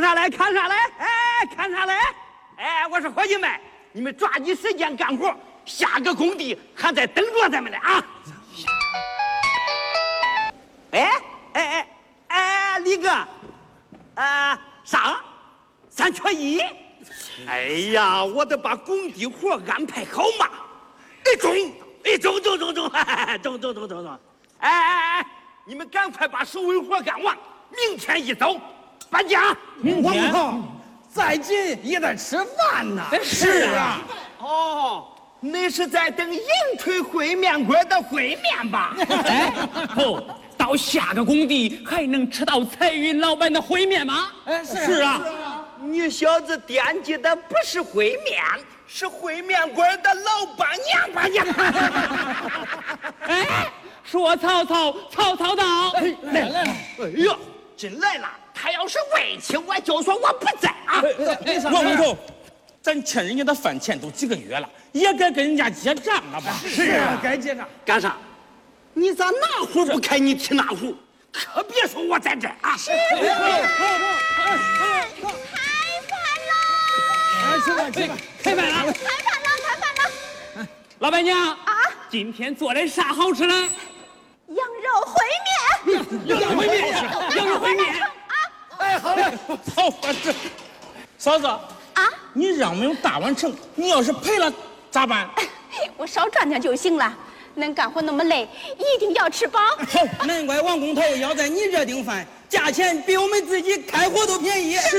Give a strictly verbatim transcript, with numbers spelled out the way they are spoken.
看啥嘞？看啥嘞？哎，看啥嘞？哎，我说伙计们，你们抓紧时间干活，下个工地还在等着咱们呢啊！哎哎哎哎，李哥，啊，啥？三缺一？哎呀，我得把工地活安排好嘛！哎，中，哎，中中中中，中中中中中！哎哎哎，你们赶快把手尾活干完，明天一早搬家。 明天再紧也得吃饭呐。 是啊。哦，那是在等银腿烩面馆的烩面吧？ 哎，不，到下个工地还能吃到彩云老板的烩面吗？ 哎，是是啊。 你小子惦记的不是烩面，是烩面馆的老板娘吧娘。 哎，说曹操，曹操到。 来来来， 哎呀，真来了！他要是外戚，我就说我不在啊。 王工头，咱欠人家的饭钱都几个月了，也该跟人家结账了吧？ 是啊，该结账。 干啥？你咋哪壶不开，你提哪壶？可别说我在这儿啊！是。 开饭了！去吧， 开饭了！ 开饭了，开饭了！ 老板娘啊， 今天做的啥好吃的？ 羊肉烩面。 羊肉烩面，羊肉烩面。 哎，好嘞。 好，这嫂子啊， 你让没有大完成，你要是赔了咋办？ 我少赚点就行了。恁干活那么累，一定要吃饱。 好，难怪王工头要在你这订饭，价钱比我们自己开火都便宜。